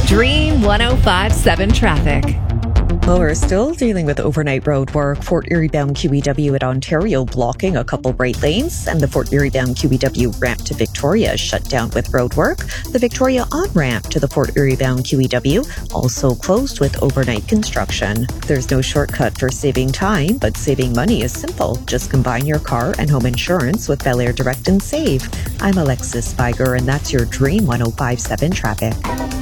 Dream 105.7 traffic. Well, we're still dealing with overnight road work. Fort Erie bound QEW at Ontario blocking a couple right lanes, and the Fort Erie bound QEW ramp to Victoria is shut down with road work. The Victoria on-ramp to the Fort Erie bound QEW also closed with overnight construction. There's no shortcut for saving time, but saving money is simple. Just combine your car and home insurance with Bel Air Direct and Save. I'm Alexis Spiger, and that's your Dream 105.7 traffic.